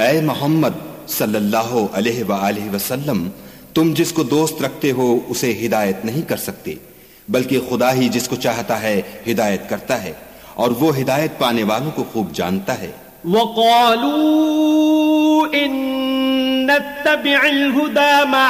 ऐ मोहम्मद सल्लल्लाहु अलैहि वसल्लम, तुम जिसको दोस्त रखते हो उसे हिदायत नहीं कर सकते, बल्कि खुदा ही जिसको चाहता है हिदायत करता है, और वो हिदायत पाने वालों को खूब जानता है। वक़ालू इन नत्तबिअल हुदा